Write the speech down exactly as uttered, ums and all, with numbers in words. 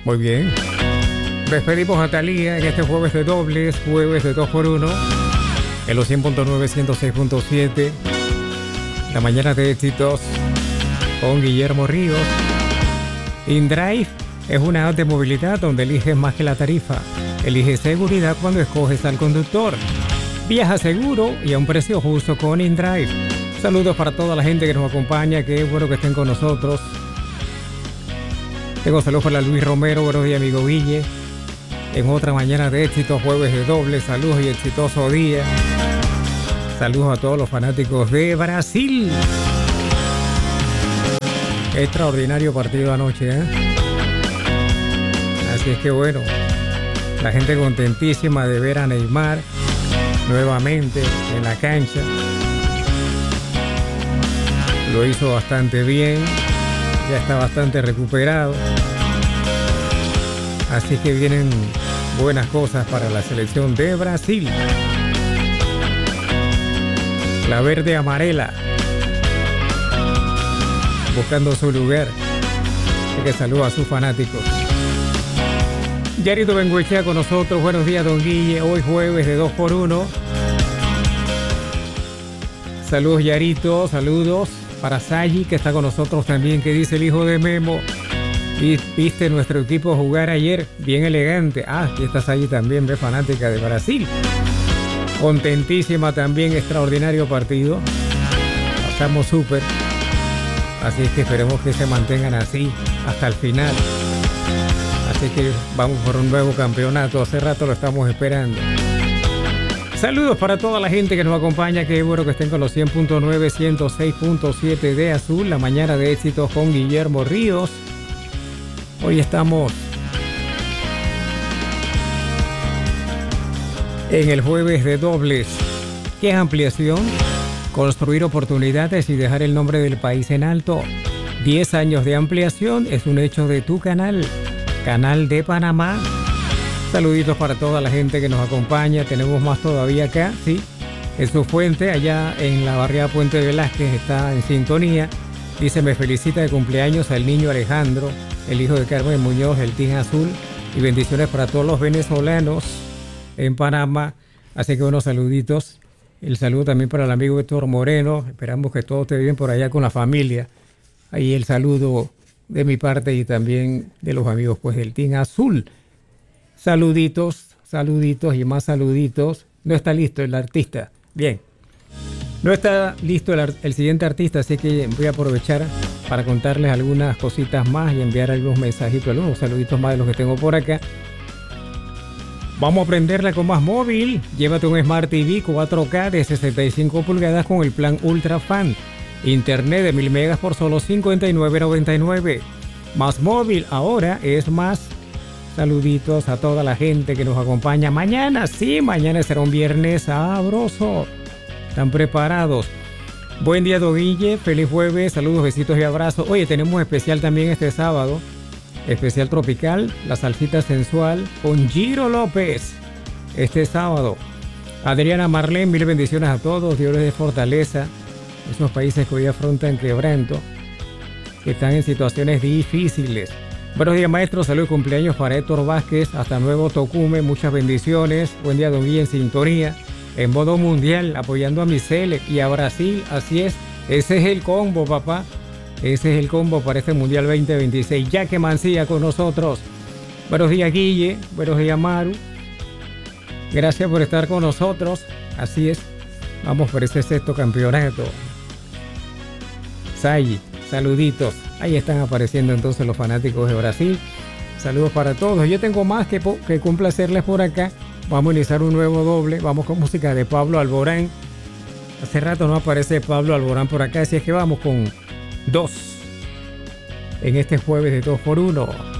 Muy bien. Despedimos a Thalía en este jueves de dobles, jueves de dos por uno, en los cien punto nueve, ciento seis punto siete. La mañana de éxitos con Guillermo Ríos. InDrive es una app de movilidad donde eliges más que la tarifa. Eliges seguridad cuando escoges al conductor. Viaja seguro y a un precio justo con InDrive. Saludos para toda la gente que nos acompaña, que es bueno que estén con nosotros. Tengo saludos para Luis Romero, buenos días amigo Guille. En otra mañana de éxito, jueves de doble, saludos y exitoso día. Saludos a todos los fanáticos de Brasil. Extraordinario partido anoche, ¿eh? Así es que bueno, la gente contentísima de ver a Neymar nuevamente en la cancha. Lo hizo bastante bien, ya está bastante recuperado. Así que vienen buenas cosas para la selección de Brasil. La verde amarela, buscando su lugar. Así que saluda a sus fanáticos. Yarito Benguechea con nosotros. Buenos días, don Guille. Hoy jueves de dos por uno. Saludos, Yarito. Saludos para Sayi, que está con nosotros también. Que dice el hijo de Memo: y viste nuestro equipo jugar ayer, bien elegante. Ah, aquí está Sayi también, ve, fanática de Brasil. Contentísima también, extraordinario partido. Pasamos súper. Así es que esperemos que se mantengan así hasta el final. Así que vamos por un nuevo campeonato. Hace rato lo estamos esperando. Saludos para toda la gente que nos acompaña. Qué bueno que estén con los cien punto nueve, ciento seis punto siete de Azul. La mañana de éxitos con Guillermo Ríos. Hoy estamos en el jueves de dobles. ¿Qué es ampliación? Construir oportunidades y dejar el nombre del país en alto. diez años de ampliación es un hecho de tu canal. Canal de Panamá. Saluditos para toda la gente que nos acompaña. Tenemos más todavía acá, sí. En su fuente, allá en la barriada Puente Velázquez, está en sintonía. Dice: me felicita de cumpleaños al niño Alejandro, el hijo de Carmen Muñoz, el Team Azul. Y bendiciones para todos los venezolanos en Panamá. Así que unos saluditos. El saludo también para el amigo Héctor Moreno. Esperamos que todo esté bien por allá con la familia. Ahí el saludo de mi parte y también de los amigos pues del Team Azul. Saluditos, saluditos y más saluditos. No está listo el artista. Bien. No está listo el, el siguiente artista, así que voy a aprovechar para contarles algunas cositas más y enviar algunos mensajitos, algunos saluditos más de los que tengo por acá. Vamos a aprenderla con más móvil. Llévate un Smart T V cuatro K de sesenta y cinco pulgadas con el plan Ultra Fan. Internet de mil megas por solo cincuenta y nueve noventa y nueve. Más móvil ahora es más. Saluditos a toda la gente que nos acompaña. Mañana, sí, mañana será un viernes sabroso. ¿Están preparados? Buen día, don Guille. Feliz jueves. Saludos, besitos y abrazos. Oye, tenemos especial también este sábado. Especial tropical, la salsita sensual con Giro López. Este sábado. Adriana Marlene, mil bendiciones a todos. Dios les dé fortaleza. Esos países que hoy afrontan quebranto, que están en situaciones difíciles. Buenos días, maestro. Salud y cumpleaños para Héctor Vázquez. Hasta Nuevo Tocume. Muchas bendiciones. Buen día, don Guille, en sintonía. En modo mundial, apoyando a mi Selec y a Brasil. Así es. Ese es el combo, papá. Ese es el combo para este Mundial veinte veintiséis. Jaque Mancilla con nosotros. Buenos días, Guille. Buenos días, Maru. Gracias por estar con nosotros. Así es. Vamos por ese sexto campeonato. Sayi, saluditos. Ahí están apareciendo entonces los fanáticos de Brasil. Saludos para todos. Yo tengo más que, que complacerles por acá. Vamos a iniciar un nuevo doble. Vamos con música de Pablo Alborán. Hace rato no aparece Pablo Alborán por acá. Así es que vamos con dos en este jueves de dos por uno.